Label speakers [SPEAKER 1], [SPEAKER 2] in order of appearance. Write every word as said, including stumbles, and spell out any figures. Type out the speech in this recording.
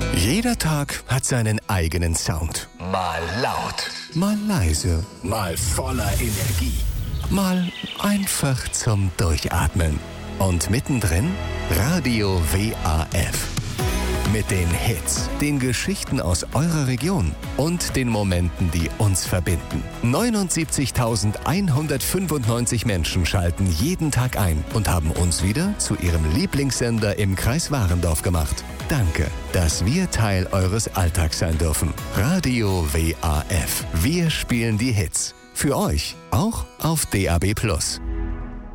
[SPEAKER 1] Jeder Tag hat seinen eigenen Sound.
[SPEAKER 2] Mal laut,
[SPEAKER 1] Mal leise,
[SPEAKER 2] mal voller Energie.
[SPEAKER 1] mal einfach zum Durchatmen. Und mittendrin Radio W A F. Mit den Hits, den Geschichten aus eurer Region und den Momenten, die uns verbinden. neunundsiebzigtausendeinhundertfünfundneunzig Menschen schalten jeden Tag ein und haben uns wieder zu ihrem Lieblingssender im Kreis Warendorf gemacht. Danke, dass wir Teil eures Alltags sein dürfen. Radio W A F. Wir spielen die Hits. Für euch auch auf D A B Plus.